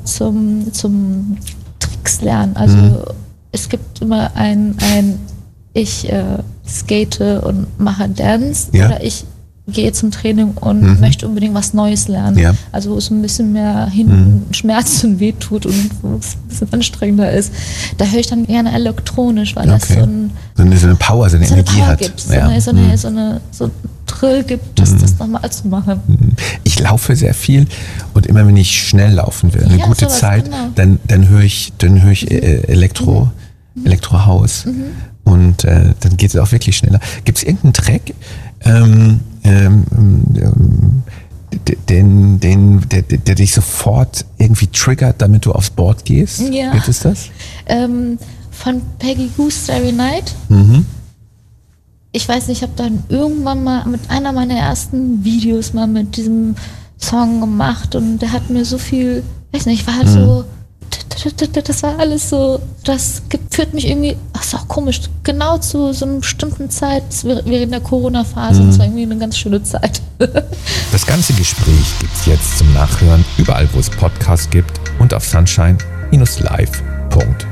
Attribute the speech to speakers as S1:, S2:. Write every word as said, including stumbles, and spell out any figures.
S1: zum, zum Tricks lernen. Also mhm. es gibt immer ein, ein ich äh, skate und mache Dance ja. oder ich gehe zum Training und mhm. möchte unbedingt was Neues lernen. Ja. Also wo es ein bisschen mehr hinten mhm. schmerzt und wehtut und wo es ein bisschen anstrengender ist. Da höre ich dann gerne elektronisch, weil okay. das so, ein,
S2: so, eine, so eine Power, so eine
S1: so
S2: Energie
S1: eine Power
S2: hat.
S1: Gibt, so, ja. eine, so, eine, mhm. so, eine, so ein Drill gibt, das, das nochmal zu machen.
S2: Ich laufe sehr viel und immer wenn ich schnell laufen will, eine ja, gute sowas, Zeit, genau. dann, dann höre ich, dann höre ich mhm. Elektro, mhm. Elektrohaus mhm. und äh, dann geht es auch wirklich schneller. Gibt es irgendeinen Track, ähm, ähm, ähm, den, den, der, der dich sofort irgendwie triggert, damit du aufs Board gehst?
S1: Ja.
S2: Gibt es das?
S1: Ähm, von Peggy Gou, Starry Night.
S2: Mhm.
S1: Ich weiß nicht, ich habe dann irgendwann mal mit einer meiner ersten Videos mal mit diesem Song gemacht und der hat mir so viel, weiß nicht, ich war halt mhm. so, das war alles so, das führt mich irgendwie, das ist auch komisch, genau zu so einer bestimmten Zeit während der Corona-Phase mhm. und das war irgendwie eine ganz schöne Zeit.
S2: Das ganze Gespräch gibt es jetzt zum Nachhören, überall wo es Podcasts gibt und auf sunshine Bindestrich live Punkt